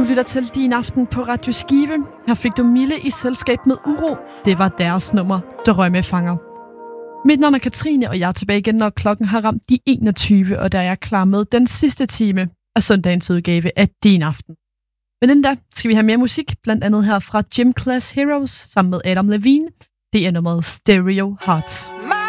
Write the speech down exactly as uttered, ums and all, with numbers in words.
lytter til Din Aften på Radio Skive. Her fik du Mille i selskab med Uro. Det var deres nummer, Drømmefanger. Mit navn er Katrine, og jeg er tilbage igen, når klokken har ramt de enogtyve, og der er jeg klar med den sidste time af søndagens udgave af Din Aften. Men inden da skal vi have mere musik, blandt andet her fra Gym Class Heroes sammen med Adam Levine. Det er nummeret Stereo Hearts.